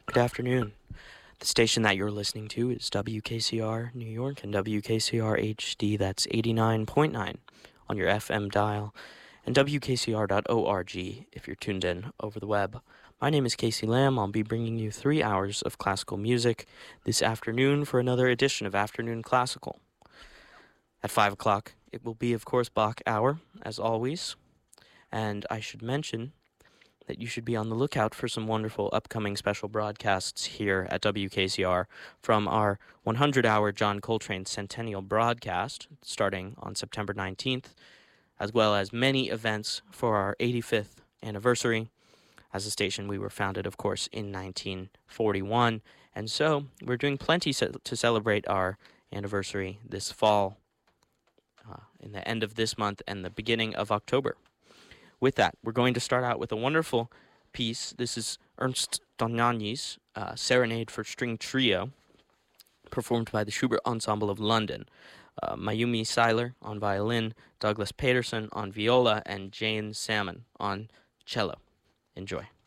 Good afternoon. The station that you're listening to is WKCR New York and WKCR HD, that's 89.9 on your FM dial, and WKCR.org if you're tuned in over the web. My name is Casey Lamb. I'll be bringing you 3 hours of classical music this afternoon for another edition of Afternoon Classical. At 5 o'clock, it will be, of course, Bach Hour, as always, and I should mention that you should be on the lookout for some wonderful upcoming special broadcasts here at WKCR from our 100-hour John Coltrane Centennial broadcast starting on September 19th, as well as many events for our 85th anniversary. As a station, we were founded, of course, in 1941, and so we're doing plenty to celebrate our anniversary this fall, in the end of this month and the beginning of October. With that, we're going to start out with a wonderful piece. This is Ernst Dohnányi's Serenade for String Trio, performed by the Schubert Ensemble of London. Mayumi Seiler on violin, Douglas Peterson on viola, and Jane Salmon on cello. Enjoy.